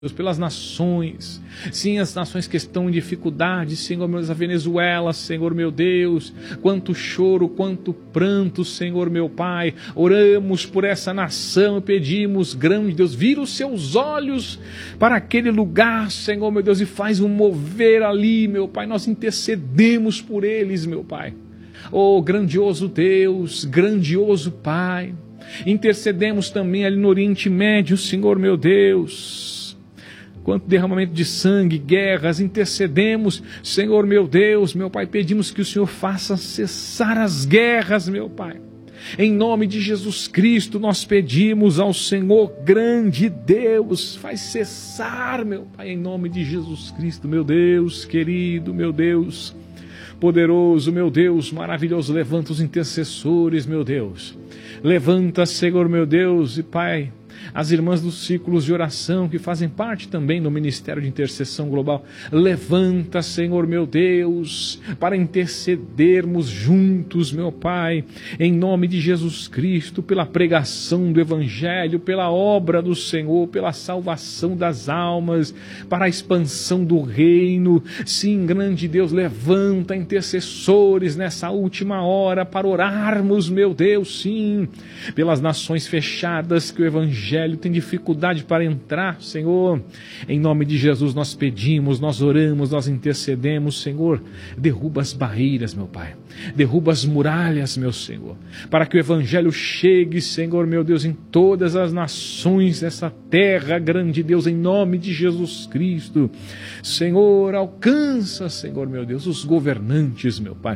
Deus, pelas nações, sim, as nações que estão em dificuldade, Senhor, meu Deus, a Venezuela, Senhor, meu Deus, quanto choro, quanto pranto, Senhor, meu Pai, oramos por essa nação e pedimos, grande Deus, vira os seus olhos para aquele lugar, Senhor, meu Deus, e faz um mover ali, meu Pai, nós intercedemos por eles, meu Pai, oh, grandioso Deus, grandioso Pai, intercedemos também ali no Oriente Médio, Senhor, meu Deus, quanto derramamento de sangue, guerras, intercedemos, Senhor meu Deus, meu Pai, pedimos que o Senhor faça cessar as guerras, meu Pai. Em nome de Jesus Cristo, nós pedimos ao Senhor, grande Deus, faz cessar, meu Pai, em nome de Jesus Cristo, meu Deus, querido, meu Deus, poderoso, meu Deus, maravilhoso, levanta os intercessores, meu Deus. Levanta, Senhor, meu Deus, e Pai, as irmãs dos círculos de oração que fazem parte também do Ministério de Intercessão Global, levanta, Senhor meu Deus, para intercedermos juntos, meu Pai, em nome de Jesus Cristo, pela pregação do Evangelho, pela obra do Senhor, pela salvação das almas, para a expansão do reino. Sim, grande Deus, levanta intercessores nessa última hora para orarmos, meu Deus, sim, pelas nações fechadas que o Evangelho tem dificuldade para entrar, Senhor. Em nome de Jesus nós pedimos, nós oramos, nós intercedemos, Senhor. Derruba as barreiras, meu Pai. Derruba as muralhas, meu Senhor. Para que o Evangelho chegue, Senhor, meu Deus, em todas as nações dessa terra, grande Deus, em nome de Jesus Cristo. Senhor, alcança, Senhor, meu Deus, os governantes, meu Pai.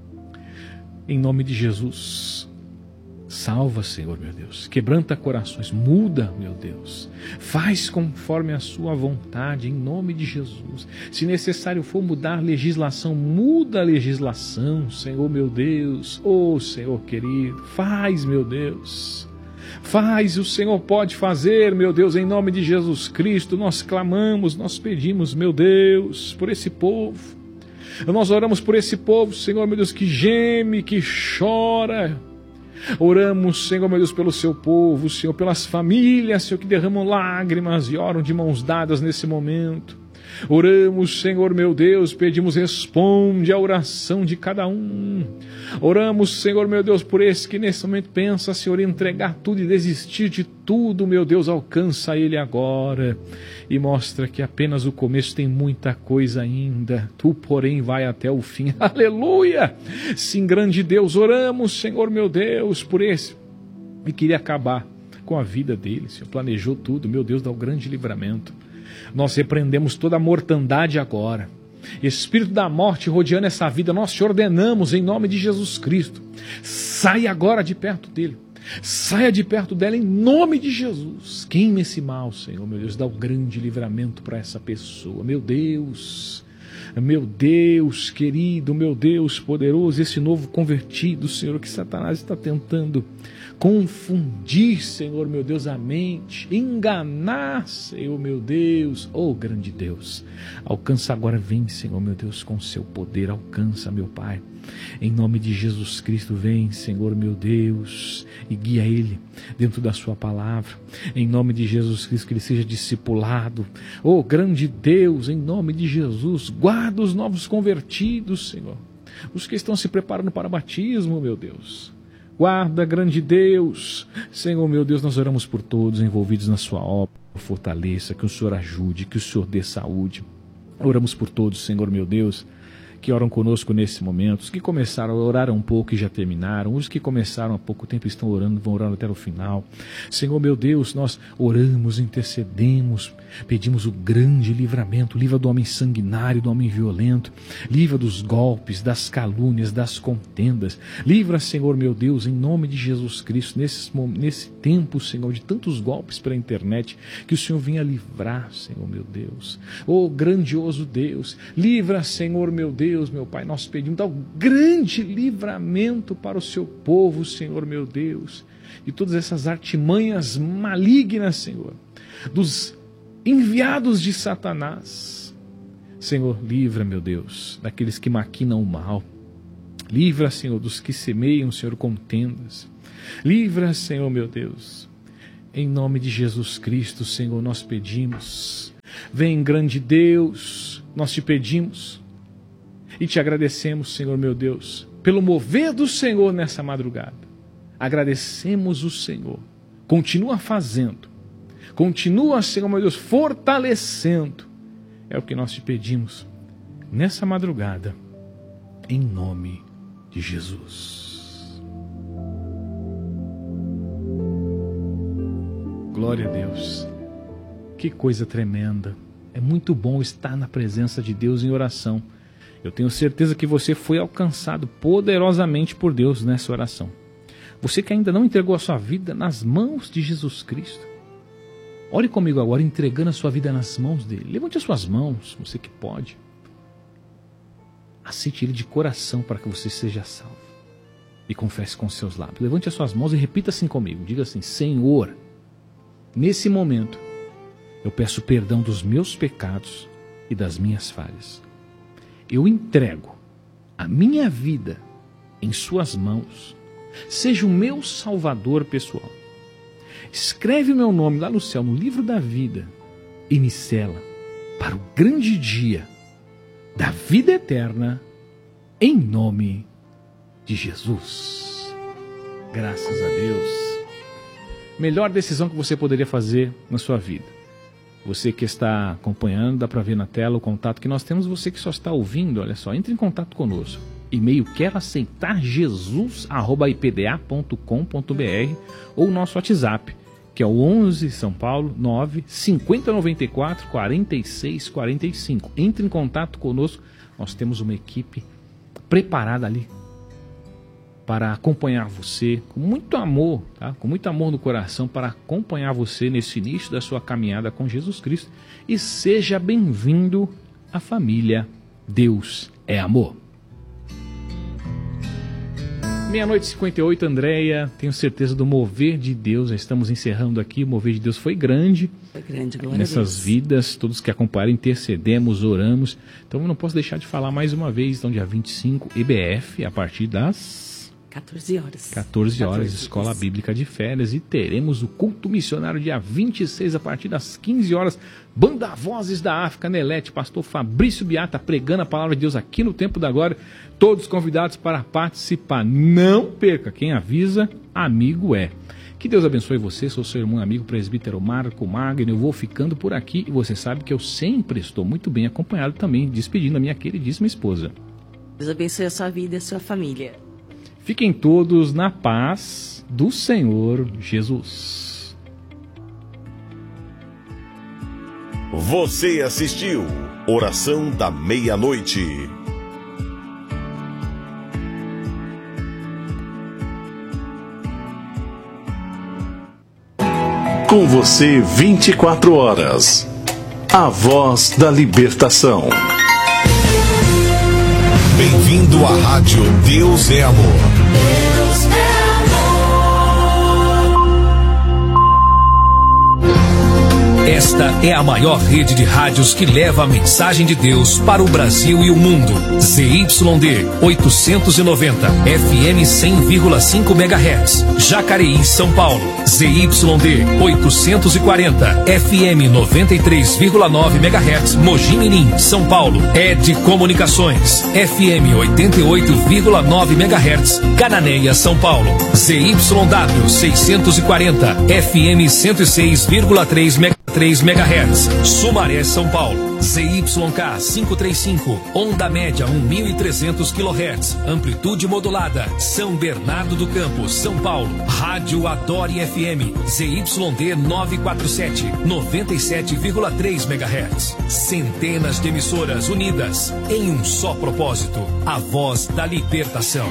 Em nome de Jesus. Salva, Senhor, meu Deus, quebranta corações, muda, meu Deus, faz conforme a sua vontade, em nome de Jesus. Se necessário for mudar a legislação, muda a legislação, Senhor, meu Deus, oh, Senhor querido, faz, meu Deus, faz, o Senhor pode fazer, meu Deus, em nome de Jesus Cristo, nós clamamos, nós pedimos, meu Deus, por esse povo, nós oramos por esse povo, Senhor, meu Deus, que geme, que chora. Oramos, Senhor, meu Deus, pelo seu povo, Senhor, pelas famílias, Senhor, que derramam lágrimas e oram de mãos dadas nesse momento. Oramos, Senhor, meu Deus, pedimos, responde a oração de cada um. Oramos, Senhor, meu Deus, por esse que nesse momento pensa, Senhor, em entregar tudo e desistir de tudo, meu Deus, alcança ele agora e mostra que apenas o começo, tem muita coisa ainda. Tu, porém, vai até o fim. Aleluia! Sim, grande Deus, oramos, Senhor, meu Deus, por esse que queria acabar com a vida dele, Senhor, planejou tudo, meu Deus, dá o grande livramento. Nós repreendemos toda a mortandade agora. Espírito da morte rodeando essa vida, nós te ordenamos em nome de Jesus Cristo. Saia agora de perto dele. Saia de perto dela em nome de Jesus. Queime esse mal, Senhor, meu Deus, dá o grande livramento para essa pessoa. Meu Deus, querido, meu Deus poderoso, esse novo convertido, Senhor, que Satanás está tentando confundir, Senhor, meu Deus, a mente, enganar, Senhor, meu Deus, oh grande Deus, alcança agora, vem, Senhor, meu Deus, com seu poder, alcança, meu Pai, em nome de Jesus Cristo, vem, Senhor, meu Deus, e guia ele dentro da sua palavra, em nome de Jesus Cristo, que ele seja discipulado, oh grande Deus, em nome de Jesus, guarda os novos convertidos, Senhor, os que estão se preparando para o batismo, meu Deus, guarda, grande Deus, Senhor, meu Deus, nós oramos por todos envolvidos na sua obra, fortaleça, que o Senhor ajude, que o Senhor dê saúde, oramos por todos, Senhor, meu Deus, que oram conosco nesse momento, os que começaram a orar um pouco e já terminaram, os que começaram há pouco tempo estão orando, vão orar até o final. Senhor, meu Deus, nós oramos, intercedemos, pedimos o grande livramento, livra do homem sanguinário, do homem violento, livra dos golpes, das calúnias, das contendas, livra, Senhor, meu Deus, em nome de Jesus Cristo, nesse tempo, Senhor, de tantos golpes pela internet, que o Senhor venha livrar, Senhor, meu Deus, oh grandioso Deus, livra, Senhor, meu Deus, meu Pai, nós pedimos, dá um grande livramento para o seu povo, Senhor, meu Deus, de todas essas artimanhas malignas, Senhor, dos enviados de Satanás. Senhor, livra, meu Deus, daqueles que maquinam o mal. Livra, Senhor, dos que semeiam, Senhor, contendas. Livra, Senhor, meu Deus, em nome de Jesus Cristo, Senhor, nós pedimos. Vem, grande Deus, nós te pedimos e te agradecemos, Senhor meu Deus, pelo mover do Senhor nessa madrugada. Agradecemos o Senhor. Continua fazendo. Continua, Senhor meu Deus, fortalecendo. É o que nós te pedimos nessa madrugada, em nome de Jesus. Glória a Deus. Que coisa tremenda. É muito bom estar na presença de Deus em oração. Eu tenho certeza que você foi alcançado poderosamente por Deus nessa oração. Você que ainda não entregou a sua vida nas mãos de Jesus Cristo, ore comigo agora, entregando a sua vida nas mãos dele. Levante as suas mãos, você que pode. Aceite ele de coração para que você seja salvo. E confesse com seus lábios. Levante as suas mãos e repita assim comigo. Diga assim: Senhor, nesse momento, eu peço perdão dos meus pecados e das minhas falhas. Eu entrego a minha vida em suas mãos. Seja o meu salvador pessoal. Escreve o meu nome lá no céu, no livro da vida, e me sela para o grande dia da vida eterna, em nome de Jesus. Graças a Deus. Melhor decisão que você poderia fazer na sua vida. Você que está acompanhando, dá para ver na tela o contato que nós temos. Você que só está ouvindo, olha só, entre em contato conosco. E-mail queroaceitarjesus@ipda.com.br ou nosso WhatsApp, que é o 11 São Paulo 9 5094 46 45. Entre em contato conosco, nós temos uma equipe preparada ali para acompanhar você com muito amor, tá? Com muito amor no coração, para acompanhar você nesse início da sua caminhada com Jesus Cristo. E seja bem-vindo à família Deus é Amor. 00:58, Andréia, tenho certeza do mover de Deus. Já estamos encerrando aqui. O mover de Deus foi grande. Foi grande, glória nessas vidas. Todos que acompanharam, intercedemos, oramos. Então eu não posso deixar de falar mais uma vez. Então, dia 25, EBF, a partir das 14 horas. 14 horas, Escola Bíblica de Férias. E teremos o culto missionário dia 26, a partir das 15 horas. Banda Vozes da África, Nelete, pastor Fabrício Biata, pregando a palavra de Deus aqui no Tempo da Glória. Todos convidados para participar. Não perca, quem avisa, amigo é. Que Deus abençoe você, sou seu irmão amigo presbítero Marco Magno. Eu vou ficando por aqui e você sabe que eu sempre estou muito bem acompanhado também, despedindo a minha queridíssima esposa. Deus abençoe a sua vida e a sua família. Fiquem todos na paz do Senhor Jesus. Você assistiu Oração da Meia-Noite. Com você 24 horas. A voz da libertação. Bem-vindo à Rádio Deus é Amor. Deus é amor. Esta é a maior rede de rádios que leva a mensagem de Deus para o Brasil e o mundo. ZYD 890, FM 100,5 MHz, Jacareí, São Paulo. ZYD 840, FM 93,9 MHz, Mogi Mirim, São Paulo. ED Comunicações, FM 88,9 MHz, Cananéia, São Paulo. ZYW 640, FM 106,3 MHz, Sumaré, São Paulo. ZYK 535, onda média 1.300 kHz, amplitude modulada, São Bernardo do Campo, São Paulo. Rádio Adore FM, ZYD 947, 97,3 MHz. Centenas de emissoras unidas em um só propósito, a voz da libertação.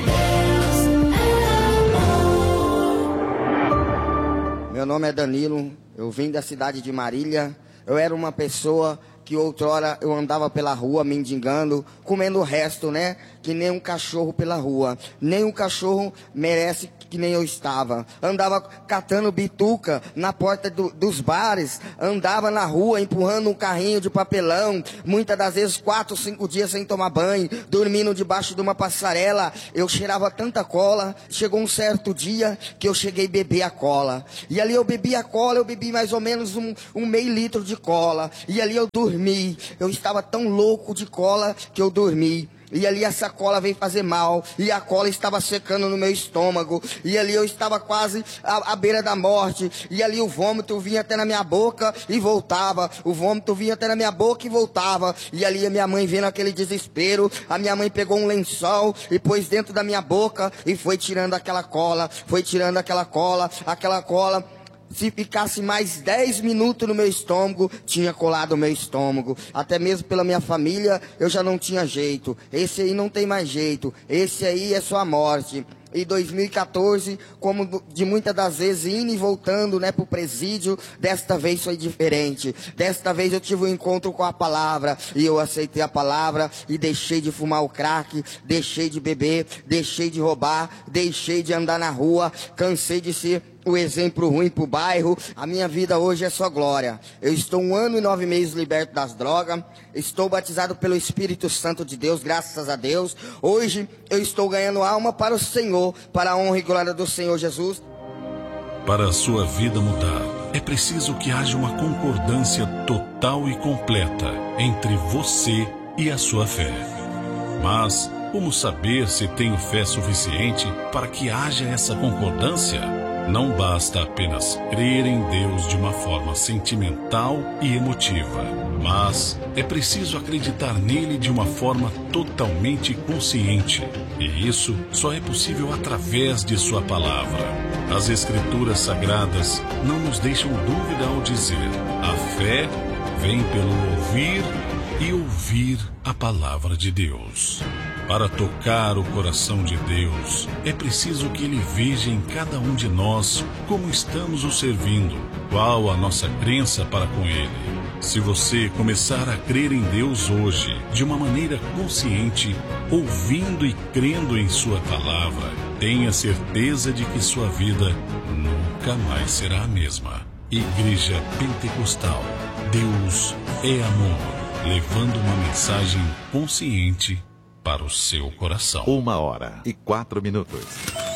Meu nome é Danilo, eu vim da cidade de Marília. Eu era uma pessoa que outrora eu andava pela rua mendigando, comendo o resto, né? Que nem um cachorro pela rua. Nem um cachorro merece que nem eu estava. Andava catando bituca na porta dos bares. Andava na rua empurrando um carrinho de papelão. Muitas das vezes 4 ou 5 dias sem tomar banho. Dormindo debaixo de uma passarela. Eu cheirava tanta cola. Chegou um certo dia que eu cheguei a beber a cola. E ali eu bebi a cola, eu bebi mais ou menos um meio litro de cola. E ali eu dormi. Eu estava tão louco de cola que eu dormi. E ali essa cola veio fazer mal. E a cola estava secando no meu estômago. E ali eu estava quase à beira da morte. E ali o vômito vinha até na minha boca e voltava. O vômito vinha até na minha boca e voltava. E ali a minha mãe vendo aquele desespero. A minha mãe pegou um lençol e pôs dentro da minha boca. E foi tirando aquela cola. Foi tirando aquela cola. Aquela cola. Se ficasse mais 10 minutos no meu estômago, tinha colado o meu estômago. Até mesmo pela minha família, eu já não tinha jeito. Esse aí não tem mais jeito. Esse aí é sua morte. Em 2014, como de muitas das vezes, indo e voltando, né, pro presídio, desta vez foi diferente. Desta vez eu tive um encontro com a palavra, e eu aceitei a palavra, e deixei de fumar o crack, deixei de beber, deixei de roubar, deixei de andar na rua, cansei de ser o exemplo ruim pro bairro. A minha vida hoje é só glória. Eu estou 1 ano e 9 meses liberto das drogas. Estou batizado pelo Espírito Santo de Deus, graças a Deus. Hoje eu estou ganhando alma para o Senhor, para a honra e glória do Senhor Jesus. Para a sua vida mudar, é preciso que haja uma concordância total e completa entre você e a sua fé. Mas como saber se tenho fé suficiente para que haja essa concordância? Não basta apenas crer em Deus de uma forma sentimental e emotiva, mas é preciso acreditar nele de uma forma totalmente consciente. E isso só é possível através de sua palavra. As Escrituras Sagradas não nos deixam dúvida ao dizer: a fé vem pelo ouvir e ouvir a palavra de Deus. Para tocar o coração de Deus, é preciso que Ele veja em cada um de nós como estamos o servindo, qual a nossa crença para com Ele. Se você começar a crer em Deus hoje, de uma maneira consciente, ouvindo e crendo em Sua palavra, tenha certeza de que sua vida nunca mais será a mesma. Igreja Pentecostal, Deus é amor, levando uma mensagem consciente para o seu coração. 1h04.